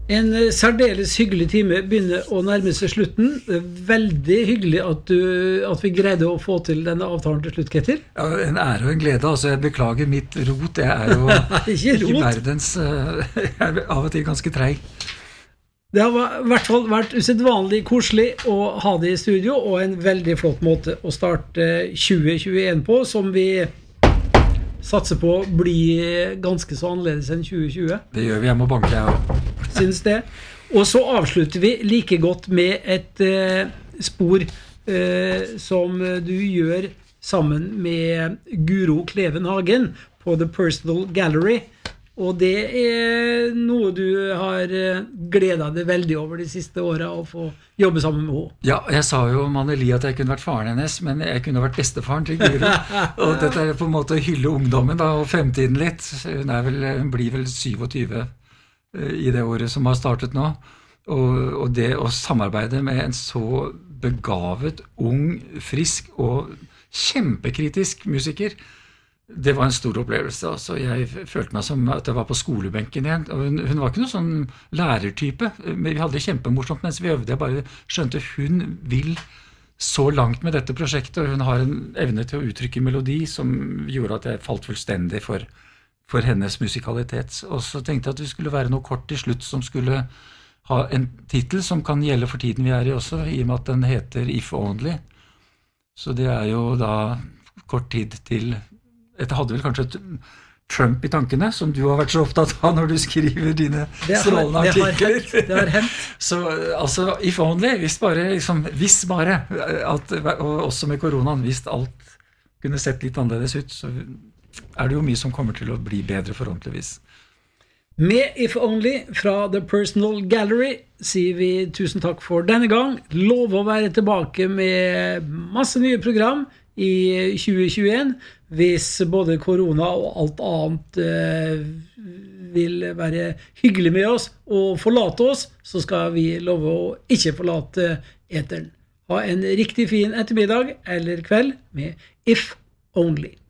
En særdeles hyggelig time begynner å nærme seg slutten. Veldig hyggelig at vi greide å få til denne avtalen til slutt, Ketil. Ja, en ære og en glede. Altså, jeg beklager mitt rot. Jeg jo ikke verdens... Jeg av og til ganske treig. Det har i hvert fall vært usedvanlig koselig å ha det i studio, og en veldig flott måte å starte 2021 på, som vi satser på å bli ganske så annerledes enn 2020. Det gjør vi, jeg må banke jeg også. Synes det. Og så avslutter vi like godt med et spor som du gjør sammen med Guro Kleven Hagen på The Personal Gallery. Og det noe du har gledet deg veldig over de siste årene å få jobbe sammen med henne. Ja, jeg sa jo om Anneli at jeg kunne vært faren hennes, men jeg kunne vært bestefaren til Guro. Og dette på en måte å hylle ungdommen da, og fremtiden litt. Hun blir vel 27 i det året som har startet nå, og det å samarbeide med en så begavet, ung, frisk og kjempekritisk musiker, det var en stor opplevelse. Altså, jeg følte meg som at jeg var på skolebenken igjen, og hun var ikke noen sånn lærertype, men vi hadde det kjempemorsomt mens vi øvde. Jeg bare skjønte hun vil så langt med dette prosjektet, og hun har en evne til å uttrykke melodi som gjorde at jeg falt fullstendig for hennes musikalitet. Og så tenkte jeg at det skulle være noe kort til slutt som skulle ha en titel som kan gjelde for tiden vi i også, i og med at den heter If Only. Så det jo da kort tid til, jeg hadde vel kanskje et Trump i tankene, som du har vært så opptatt av når du skriver dine strålende artikler. Det har hendt. Så altså, If Only, hvis bare, og også med koronaen, hvis alt kunne sett litt annerledes ut, så det jo mye som kommer til å bli bedre forhåpentligvis. Med If Only fra The Personal Gallery sier vi tusen takk for denne gang. Lov å være tilbake med masse nye program i 2021, hvis både korona og alt annet vil være hyggelig med oss og forlate oss, så skal vi love å ikke forlate eteren. Ha en riktig fin ettermiddag eller kveld med If Only.